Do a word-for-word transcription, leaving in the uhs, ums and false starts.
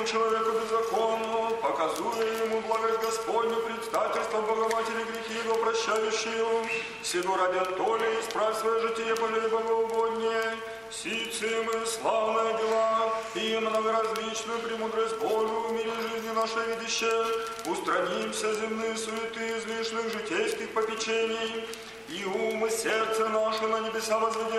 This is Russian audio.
человеку беззаконному, показуя ему благость Господню, предстательство Богоматери грехи его прощающую, сего ради оттоли исправь свое житие полей богоугоднее, сицы мы славные дела, и многоразличную премудрость Божию в мире жизни нашей видище, устранимся земные суеты излишних житейских попечений, и ум и сердце наше на небеса возведем.